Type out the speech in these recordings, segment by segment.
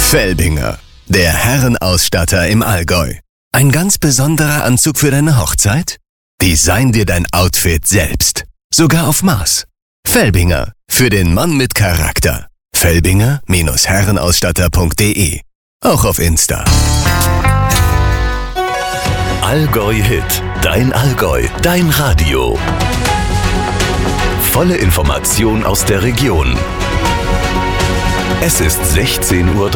Felbinger, der Herrenausstatter im Allgäu. Ein ganz besonderer Anzug für deine Hochzeit? Design dir dein Outfit selbst. Sogar auf Maß. Felbinger, für den Mann mit Charakter. Felbinger-herrenausstatter.de. Auch auf Insta. Allgäu Hit. Dein Allgäu. Dein Radio. Volle Information aus der Region. Es ist 16:30 Uhr.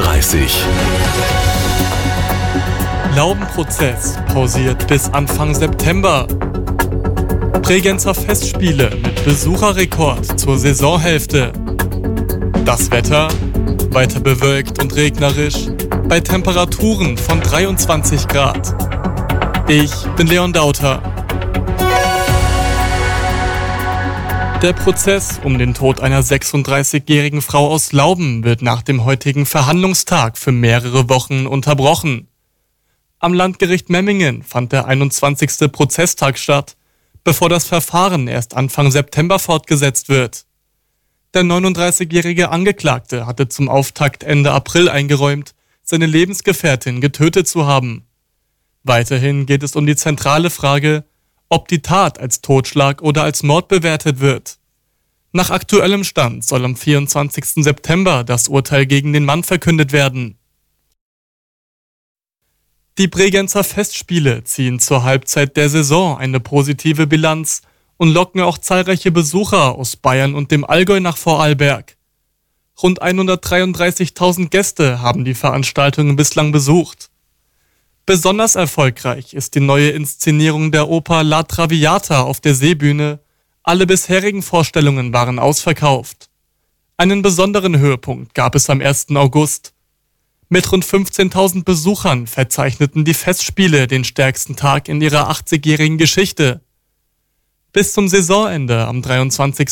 Laubenprozess pausiert bis Anfang September. Bregenzer Festspiele mit Besucherrekord zur Saisonhälfte. Das Wetter? Weiter bewölkt und regnerisch, bei Temperaturen von 23 Grad. Ich bin Leon Dauter. Der Prozess um den Tod einer 36-jährigen Frau aus Lauben wird nach dem heutigen Verhandlungstag für mehrere Wochen unterbrochen. Am Landgericht Memmingen fand der 21. Prozesstag statt, bevor das Verfahren erst Anfang September fortgesetzt wird. Der 39-jährige Angeklagte hatte zum Auftakt Ende April eingeräumt, seine Lebensgefährtin getötet zu haben. Weiterhin geht es um die zentrale Frage, ob die Tat als Totschlag oder als Mord bewertet wird. Nach aktuellem Stand soll am 24. September das Urteil gegen den Mann verkündet werden. Die Bregenzer Festspiele ziehen zur Halbzeit der Saison eine positive Bilanz und locken auch zahlreiche Besucher aus Bayern und dem Allgäu nach Vorarlberg. Rund 133.000 Gäste haben die Veranstaltungen bislang besucht. Besonders erfolgreich ist die neue Inszenierung der Oper La Traviata auf der Seebühne. Alle bisherigen Vorstellungen waren ausverkauft. Einen besonderen Höhepunkt gab es am 1. August. Mit rund 15.000 Besuchern verzeichneten die Festspiele den stärksten Tag in ihrer 80-jährigen Geschichte. Bis zum Saisonende am 23.